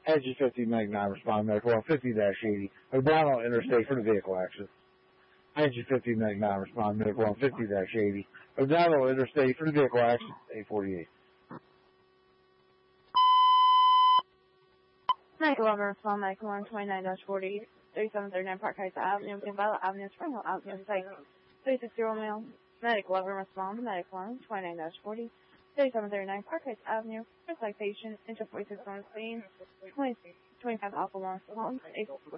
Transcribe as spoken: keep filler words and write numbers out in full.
Edge fifty Meg nine respond medical on fifty eighty. O'Donnell Interstate for the vehicle accident. Edge fifty Meg nine respond medical on fifty eighty. O'Donnell Interstate for the vehicle accident. eight forty-eight. Medical eleven respond medical on twenty-nine forty. thirty-seven thirty-nine Park Heights Avenue, Violet Avenue, Spring Hill Avenue, site thirty-six zero male. Medical eleven respond medical on twenty-nine forty. thirty-seven thirty-nine Park Heights Avenue, for citation, into forty-six on Spain, twenty, twenty-five Alpha one, eight